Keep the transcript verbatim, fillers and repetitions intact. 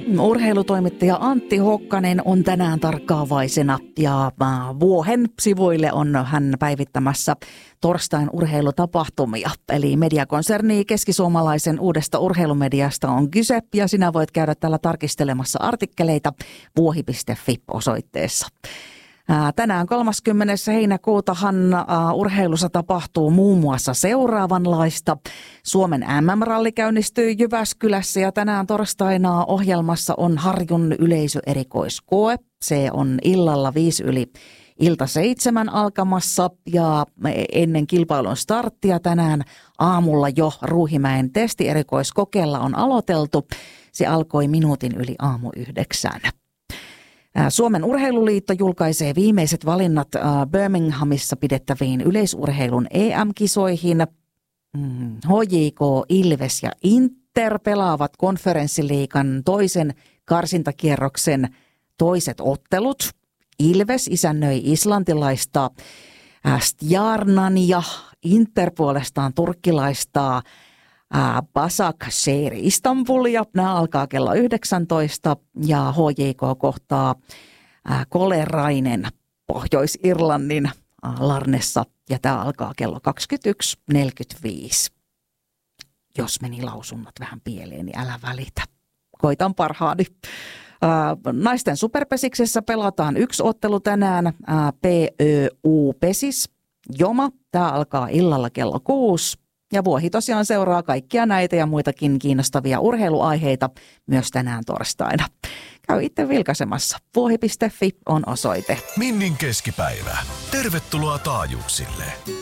Urheilutoimittaja Antti Hokkanen on tänään tarkkaavaisena ja Vuohen sivuille on hän päivittämässä torstain urheilutapahtumia. Eli mediakonserni keskisuomalaisen uudesta urheilumediasta on kyse ja sinä voit käydä täällä tarkistelemassa artikkeleita vuohi piste fi-osoitteessa. Tänään kolmaskymmenes heinäkuutahan urheilussa tapahtuu muun muassa seuraavanlaista. Suomen äm äm-ralli käynnistyy Jyväskylässä ja tänään torstaina ohjelmassa on Harjun yleisöerikoiskoe. Se on illalla viisi yli ilta seitsemän alkamassa ja ennen kilpailun starttia tänään aamulla jo Ruuhimäen testierikoiskokeella on aloiteltu. Se alkoi minuutin yli aamu yhdeksän. Suomen urheiluliitto julkaisee viimeiset valinnat Birminghamissa pidettäviin yleisurheilun E M-kisoihin. H J K, Ilves ja Inter pelaavat konferenssiliigan toisen karsintakierroksen toiset ottelut. Ilves isännöi islantilaista Stjarnan ja Inter puolestaan turkkilaista Başakşehir Istanbulia. Nämä alkaa kello yhdeksäntoista ja H J K kohtaa Colerainen Pohjois-Irlannin Larnessa ja tämä alkaa kello kaksikymmentäyksi neljäkymmentäviisi. Jos meni lausunnot vähän pieleen, niin älä välitä. Koitan parhaani. Naisten superpesiksessä pelataan yksi ottelu tänään. P Ö U Pesis Joma. Tämä alkaa illalla kello kuusi. Ja Vuohi tosiaan seuraa kaikkia näitä ja muitakin kiinnostavia urheiluaiheita myös tänään torstaina. Käy itse vilkaisemassa. Vuohi piste fi on osoite. Minnin keskipäivä. Tervetuloa taajuuksille.